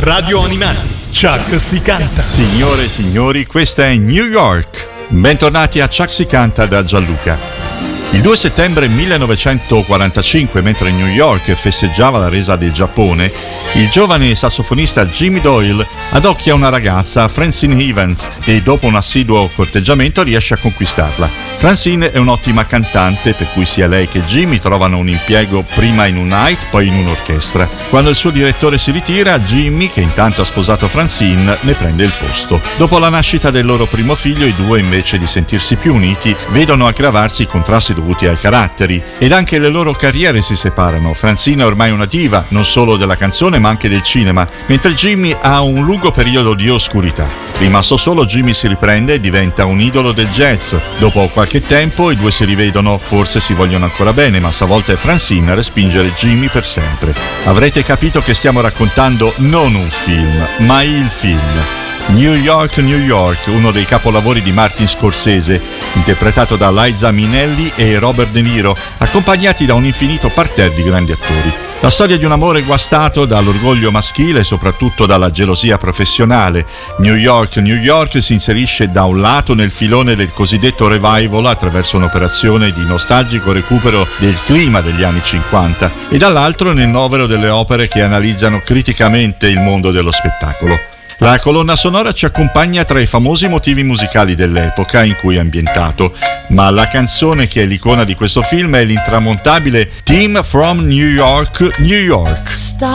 Radio Animati, Chuck si canta. Signore e signori, questa è New York. Bentornati a Chuck si canta da Gianluca. Il 2 settembre 1945, mentre New York festeggiava la resa del Giappone, il giovane sassofonista Jimmy Doyle adocchia una ragazza, Francine Evans, e dopo un assiduo corteggiamento riesce a conquistarla. Francine è un'ottima cantante, per cui sia lei che Jimmy trovano un impiego prima in un night, poi in un'orchestra. Quando il suo direttore si ritira, Jimmy, che intanto ha sposato Francine, ne prende il posto. Dopo la nascita del loro primo figlio, i due, invece di sentirsi più uniti, vedono aggravarsi i contrasti dovuti ai caratteri, ed anche le loro carriere si separano. Francine è ormai una diva, non solo della canzone ma anche del cinema, mentre Jimmy ha un lungo periodo di oscurità. Rimasto solo, Jimmy si riprende e diventa un idolo del jazz. Dopo qualche tempo i due si rivedono, forse si vogliono ancora bene, ma stavolta è Francine a respingere Jimmy per sempre. Avrete capito che stiamo raccontando non un film, ma il film. New York, New York, uno dei capolavori di Martin Scorsese, interpretato da Liza Minnelli e Robert De Niro, accompagnati da un infinito parterre di grandi attori. La storia di un amore guastato dall'orgoglio maschile e soprattutto dalla gelosia professionale. New York, New York si inserisce da un lato nel filone del cosiddetto revival attraverso un'operazione di nostalgico recupero del clima degli anni 50 e dall'altro nel novero delle opere che analizzano criticamente il mondo dello spettacolo. La colonna sonora ci accompagna tra i famosi motivi musicali dell'epoca in cui è ambientato, ma la canzone che è l'icona di questo film è l'intramontabile Theme from New York, New York.